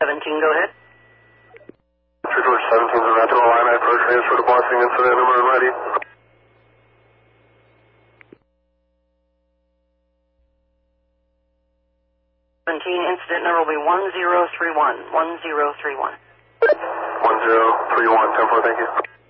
17, go ahead. True George 17 is a natural line. I approach transfer to Blessing, incident number and ready. 17, incident number will be 1031. 1031. 1031, 10-4, thank you.